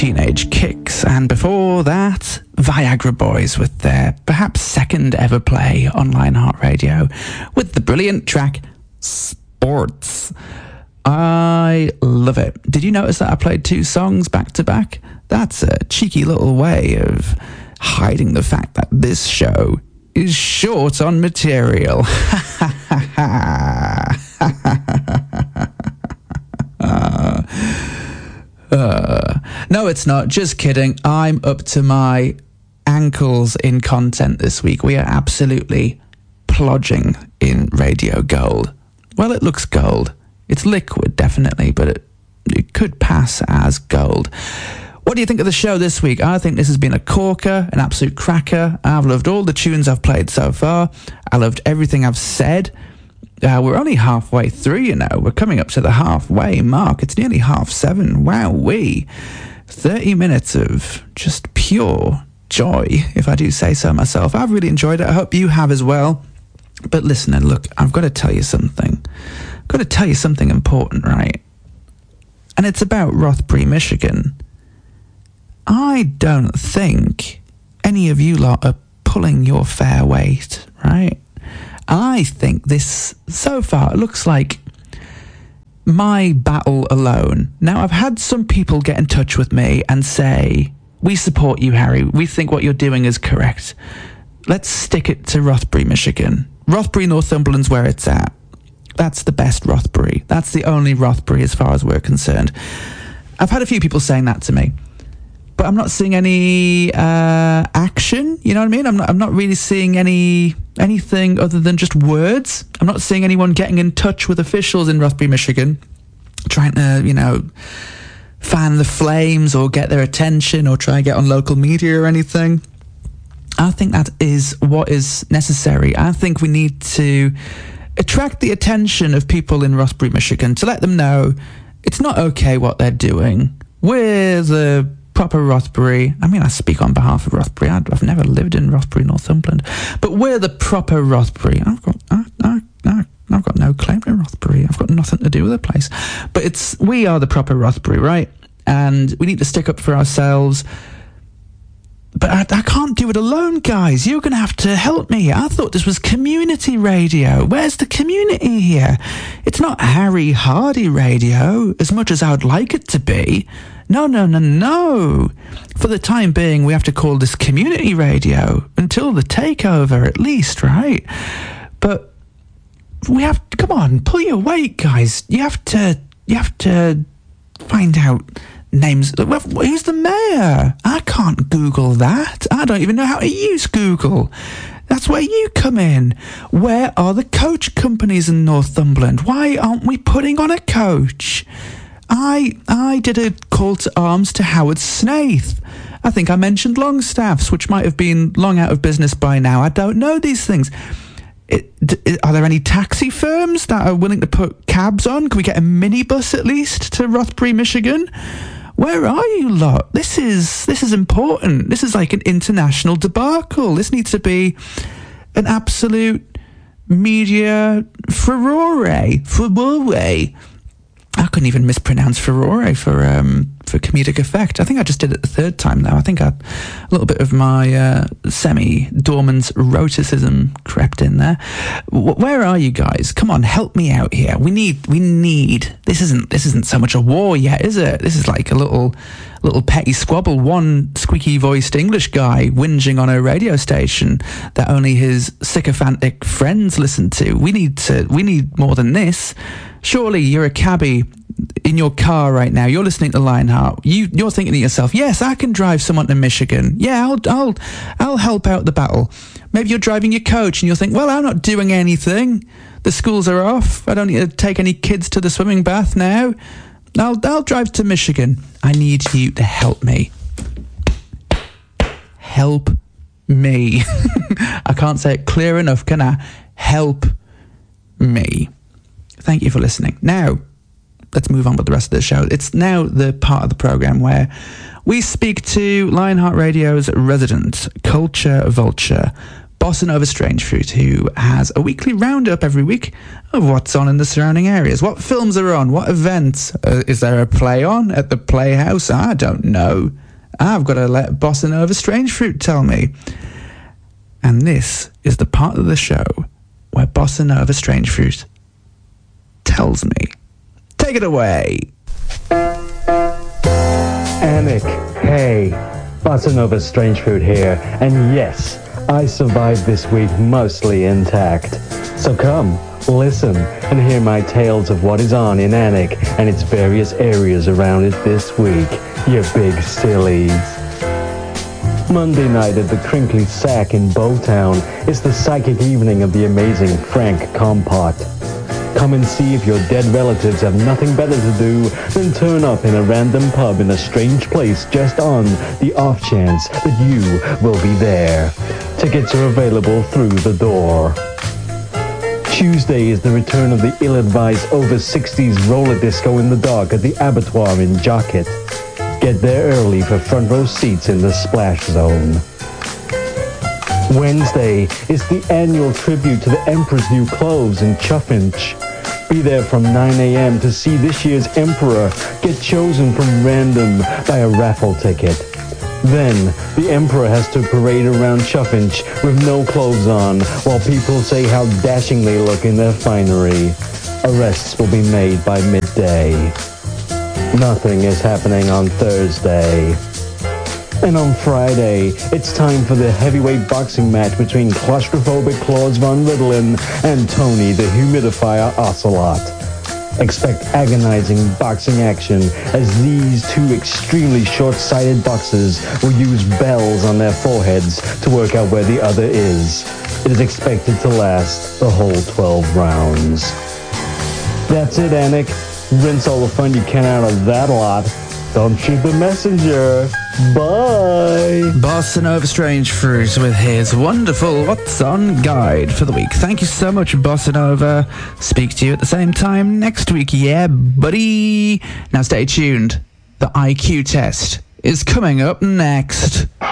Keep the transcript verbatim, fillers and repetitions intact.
Teenage Kicks, and before that, Viagra Boys with their perhaps second ever play on Lionheart Radio with the brilliant track Sports. I love it. Did you notice that I played two songs back to back? That's a cheeky little way of hiding the fact that this show is short on material. uh, Uh, no, it's not. Just kidding. I'm up to my ankles in content this week. We are absolutely plodging in Radio Gold. Well, it looks gold. It's liquid, definitely, but it, it could pass as gold. What do you think of the show this week? I think this has been a corker, an absolute cracker. I've loved all the tunes I've played so far. I loved everything I've said. Uh, we're only halfway through, you know. We're coming up to the halfway mark. It's nearly half seven. Wow-wee. thirty minutes of just pure joy, if I do say so myself. I've really enjoyed it. I hope you have as well. But listen, and look, I've got to tell you something. I've got to tell you something important, right? And it's about Rothbury, Michigan. I don't think any of you lot are pulling your fair weight, right? I think this, so far, it looks like my battle alone. Now, I've had some people get in touch with me and say, we support you, Harry. We think what you're doing is correct. Let's stick it to Rothbury, Michigan. Rothbury, Northumberland's where it's at. That's the best Rothbury. That's the only Rothbury as far as we're concerned. I've had a few people saying that to me. But I'm not seeing any uh, action, you know what I mean? I'm not, I'm not really seeing any anything other than just words. I'm not seeing anyone getting in touch with officials in Rothbury, Michigan, trying to, you know, fan the flames or get their attention or try and get on local media or anything. I think that is what is necessary. I think we need to attract the attention of people in Rothbury, Michigan, to let them know it's not okay what they're doing. We're the proper Rothbury. I mean, I speak on behalf of Rothbury. I've never lived in Rothbury, Northumberland, but we're the proper Rothbury. I've got, I, I, I, I've got no claim to Rothbury. I've got nothing to do with the place. But it's we are the proper Rothbury, right? And we need to stick up for ourselves. But I, I can't do it alone, guys. You're going to have to help me. I thought this was community radio. Where's the community here? It's not Harry Hardy radio, as much as I would like it to be. No, no, no, no. For the time being, we have to call this community radio until the takeover, at least, right? But we have to, come on, pull your weight, guys. You have to, you have to find out names. Who's the mayor? I can't Google that. I don't even know how to use Google. That's where you come in. Where are the coach companies in Northumberland? Why aren't we putting on a coach? I I did a call to arms to Howard Snaith. I think I mentioned Longstaffs, which might have been long out of business by now. I don't know these things. It, d- are there any taxi firms that are willing to put cabs on? Can we get a minibus at least to Rothbury, Michigan? Where are you lot? This is this is important. This is like an international debacle. This needs to be an absolute media furore. Furore. I couldn't even mispronounce furore for um, for comedic effect. I think I just did it the third time now. I think I, a little bit of my uh, semi-dormant roticism crept in there. W- where are you guys? Come on, help me out here. We need, we need. This isn't this isn't so much a war yet, is it? This is like a little little petty squabble. One squeaky-voiced English guy whinging on a radio station that only his sycophantic friends listen to. We need to. We need more than this. Surely you're a cabbie in your car right now. You're listening to Lionheart. You, you're thinking to yourself, yes, I can drive someone to Michigan. Yeah, I'll, I'll, I'll help out the battle. Maybe you're driving your coach and you'll think, well, I'm not doing anything. The schools are off. I don't need to take any kids to the swimming bath now. I'll, I'll drive to Michigan. I need you to help me. Help me. I can't say it clear enough, can I? Help me. Thank you for listening. Now, let's move on with the rest of the show. It's now the part of the program where we speak to Lionheart Radio's resident culture vulture, Bossa Nova Strange Fruit, who has a weekly roundup every week of what's on in the surrounding areas. What films are on? What events? Uh, is there a play on at the Playhouse? I don't know. I've got to let Bossa Nova Strange Fruit tell me. And this is the part of the show where Bossa Nova Strange Fruit tells me. Take it away. Anik, hey, Bossa Nova Strange Fruit here, and yes, I survived this week mostly intact. So come, listen, and hear my tales of what is on in Anik and its various areas around it this week, you big sillies. Monday night at the Crinkly Sack in Bowtown is the psychic evening of the amazing Frank Compot. Come and see if your dead relatives have nothing better to do than turn up in a random pub in a strange place just on the off chance that you will be there. Tickets are available through the door. Tuesday is the return of the ill-advised over sixties roller disco in the dark at the Abattoir in Jockett. Get there early for front row seats in the Splash Zone. Wednesday is the annual tribute to the Emperor's New Clothes in Chuffinch. Be there from nine a.m. to see this year's Emperor get chosen from random by a raffle ticket. Then, the Emperor has to parade around Chuffinch with no clothes on while people say how dashing they look in their finery. Arrests will be made by midday. Nothing is happening on Thursday. And on Friday, it's time for the heavyweight boxing match between claustrophobic Claus von Riddlin and Tony the Humidifier Ocelot. Expect agonizing boxing action as these two extremely short-sighted boxers will use bells on their foreheads to work out where the other is. It is expected to last the whole twelve rounds. That's it, Anik. Rinse all the fun you can out of that lot. Don't shoot the messenger. Bye. Bossa Nova Strange Fruit with his wonderful What's On guide for the week. Thank you so much, Bossa Nova. Speak to you at the same time next week. Yeah, buddy. Now stay tuned. The I Q test is coming up next.